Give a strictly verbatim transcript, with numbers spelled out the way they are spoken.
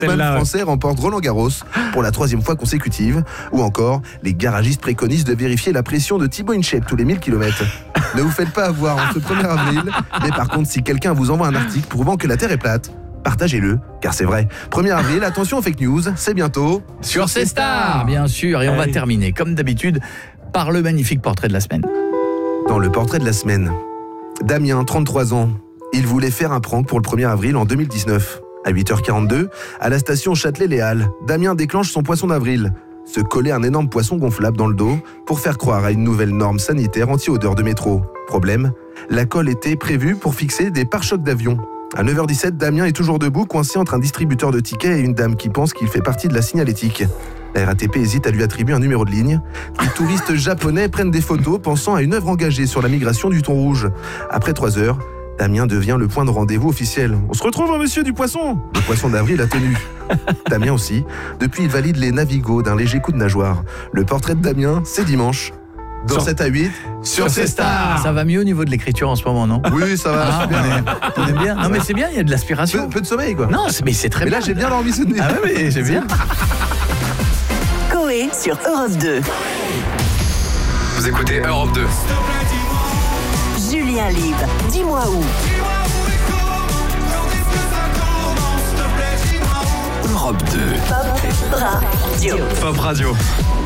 Les Français remportent Roland-Garros pour la troisième fois consécutive. Ou encore, les garagistes préconisent de vérifier la pression de Thibaut Inchep tous les mille kilomètres. Ne vous faites pas avoir en ce premier avril, mais par contre, si quelqu'un vous envoie un article prouvant que la Terre est plate, partagez-le, car c'est vrai. premier avril, attention aux fake news, c'est bientôt... Sur ces stars, bien sûr. Et on va terminer, comme d'habitude, par le magnifique portrait de la semaine. Dans le portrait de la semaine, Damien, trente-trois ans, il voulait faire un prank pour le premier avril en deux mille dix-neuf. À huit heures quarante-deux, à la station Châtelet-Les Halles, Damien déclenche son poisson d'avril. Se coller un énorme poisson gonflable dans le dos pour faire croire à une nouvelle norme sanitaire anti-odeur de métro. Problème, la colle était prévue pour fixer des pare-chocs d'avion. À neuf heures dix-sept, Damien est toujours debout, coincé entre un distributeur de tickets et une dame qui pense qu'il fait partie de la signalétique. La R A T P hésite à lui attribuer un numéro de ligne. Les touristes japonais prennent des photos pensant à une œuvre engagée sur la migration du thon rouge. Après trois heures, Damien devient le point de rendez-vous officiel. On se retrouve, monsieur du poisson. Le poisson d'avril a tenu. Damien aussi. Depuis, il valide les navigos d'un léger coup de nageoire. Le portrait de Damien, c'est dimanche. Dans Sur- sept à huit, Sur ces stars. Ça va mieux au niveau de l'écriture en ce moment, non? Oui, ça va. Ah, super. on, est, on est bien. Non, mais c'est bien, il y a de l'aspiration. Peu, peu de sommeil, quoi. Non, c'est- mais c'est très Mais bien. là, j'ai bien dormi cette nuit. Ah ouais, mais j'ai bien. Coé sur Europe deux. Vous écoutez Europe deux. Julien Libre, dis-moi où. Europe deux. Pop Radio. Pop Radio.